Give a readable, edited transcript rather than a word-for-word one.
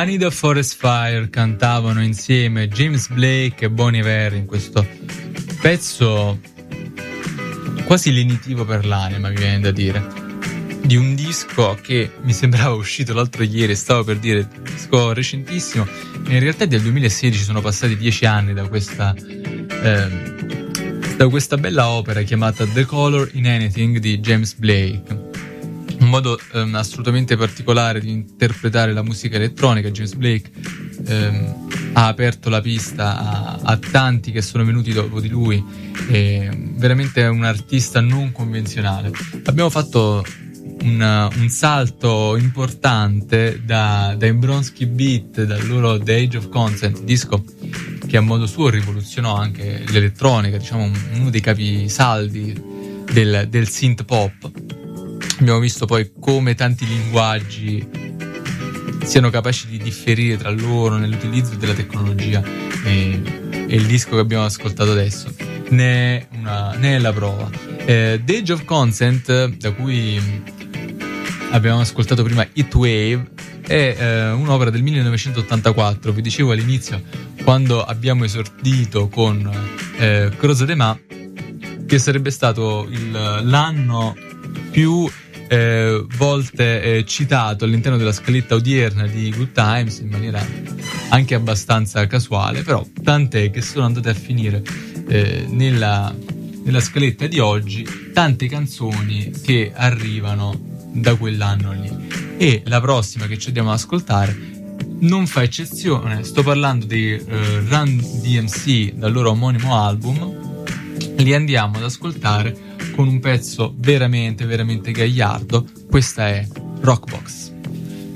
Honey the Forest Fire cantavano insieme James Blake e Bon Iver in questo pezzo quasi lenitivo per l'anima, mi viene da dire, di un disco che mi sembrava uscito l'altro ieri, stavo per dire disco recentissimo, in realtà è del 2016, sono passati 10 anni da questa bella opera chiamata The Color in Anything di James Blake. Un modo assolutamente particolare di interpretare la musica elettronica. James Blake ha aperto la pista a tanti che sono venuti dopo di lui, veramente è un artista non convenzionale. Abbiamo fatto un salto importante dai Bronski Beat, dal loro The Age of Consent, disco che a modo suo rivoluzionò anche l'elettronica, diciamo uno dei capisaldi del synth pop. Abbiamo visto poi come tanti linguaggi siano capaci di differire tra loro nell'utilizzo della tecnologia, e il disco che abbiamo ascoltato adesso ne è la prova. The Age of Consent, da cui abbiamo ascoltato prima Heatwave, è un'opera del 1984. Vi dicevo all'inizio, quando abbiamo esordito con Croce de Ma, che sarebbe stato l'anno più volte citato all'interno della scaletta odierna di Good Times, in maniera anche abbastanza casuale, però tant'è che sono andate a finire nella scaletta di oggi tante canzoni che arrivano da quell'anno lì, e la prossima che ci andiamo ad ascoltare non fa eccezione. Sto parlando dei Run DMC, dal loro omonimo album. Li andiamo ad ascoltare con un pezzo veramente veramente gagliardo. Questa è Rockbox.